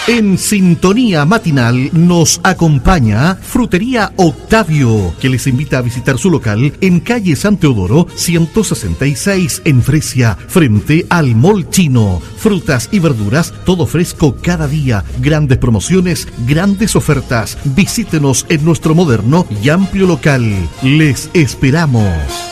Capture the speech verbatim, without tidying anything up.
En sintonía matinal nos acompaña Frutería Octavio, que les invita a visitar su local en calle San Teodoro ciento sesenta y seis en Fresia, frente al Mall Chino. Frutas y verduras, todo fresco cada día. Grandes promociones, grandes ofertas. Visítenos en nuestro moderno y amplio local. Les esperamos.